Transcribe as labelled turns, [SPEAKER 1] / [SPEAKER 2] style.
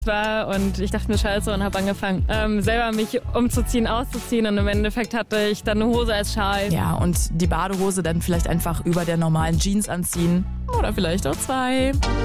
[SPEAKER 1] war und ich dachte mir scheiße und habe angefangen, selber mich umzuziehen, auszuziehen und im Endeffekt hatte ich dann eine Hose als Schal.
[SPEAKER 2] Ja, und die Badehose dann vielleicht einfach über der normalen Jeans anziehen oder vielleicht auch 2.